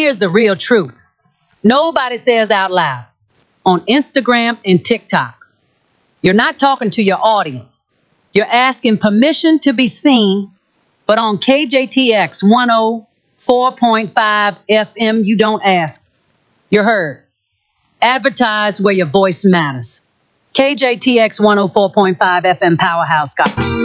Here's the real truth. Nobody says out loud on Instagram and TikTok. You're not talking to your audience. You're asking permission to be seen, but on KJTX 104.5 FM, you don't ask. You're heard. Advertise where your voice matters. KJTX 104.5 FM Powerhouse.